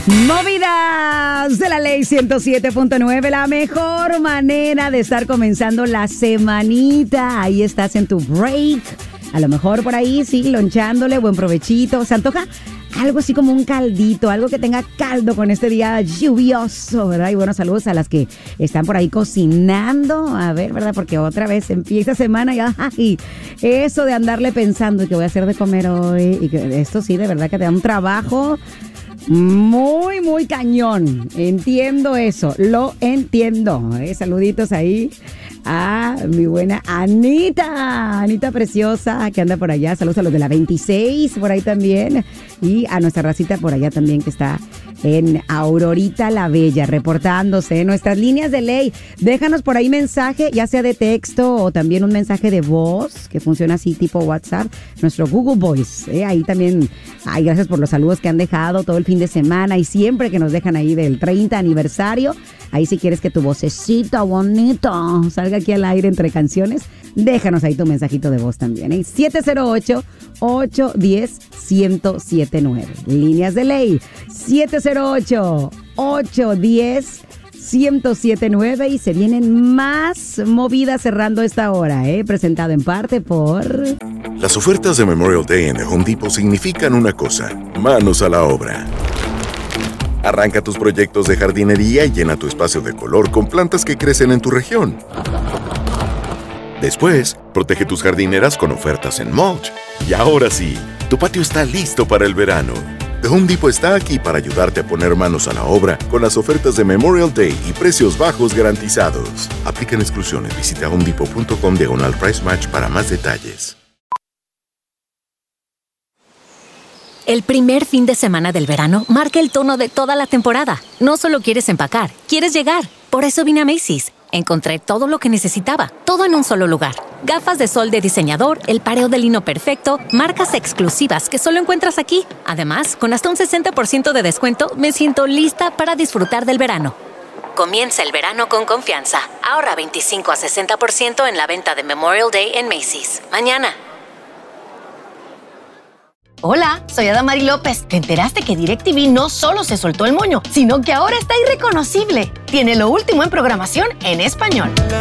Movidas de la ley 107.9, la mejor manera de estar comenzando la semanita. Ahí estás en tu break. A lo mejor por ahí, sí, lonchándole, buen provechito. Se antoja algo así como un caldito, algo que tenga caldo con este día lluvioso, ¿verdad? Y buenos saludos a las que están por ahí cocinando. A ver, ¿verdad? Porque otra vez empieza semana y ay, eso de andarle pensando que voy a hacer de comer hoy. Y que esto sí, de verdad que te da un trabajo muy, muy cañón. Entiendo eso, lo entiendo. Saluditos ahí a mi buena Anita preciosa que anda por allá. Saludos a los de la 26 por ahí también. Y a nuestra racita por allá también que está en Aurorita la Bella, reportándose en nuestras líneas de ley. Déjanos por ahí mensaje, ya sea de texto o también un mensaje de voz, que funciona así tipo WhatsApp, nuestro Google Voice. Ahí también, ay, gracias por los saludos que han dejado todo el fin de semana y siempre que nos dejan ahí del 30 aniversario. Ahí si quieres que tu vocecita bonito salga aquí al aire entre canciones, déjanos ahí tu mensajito de voz también. 708-810-1079. Líneas de ley. 708-810-1079. Y se vienen más movidas cerrando esta hora, presentado en parte por... Las ofertas de Memorial Day en The Home Depot significan una cosa: manos a la obra. Arranca tus proyectos de jardinería y llena tu espacio de color con plantas que crecen en tu región. Después, protege tus jardineras con ofertas en mulch. Y ahora sí, tu patio está listo para el verano. The Home Depot está aquí para ayudarte a poner manos a la obra con las ofertas de Memorial Day y precios bajos garantizados. Aplican exclusiones. Visita homedepot.com/price match para más detalles. El primer fin de semana del verano marca el tono de toda la temporada. No solo quieres empacar, quieres llegar. Por eso vine a Macy's. Encontré todo lo que necesitaba, todo en un solo lugar. Gafas de sol de diseñador, el pareo de lino perfecto, marcas exclusivas que solo encuentras aquí. Además, con hasta un 60% de descuento, me siento lista para disfrutar del verano. Comienza el verano con confianza. Ahorra 25 a 60% en la venta de Memorial Day en Macy's. Mañana. Hola, soy Adamari López. ¿Te enteraste que DirecTV no solo se soltó el moño, sino que ahora está irreconocible? Tiene lo último en programación en español.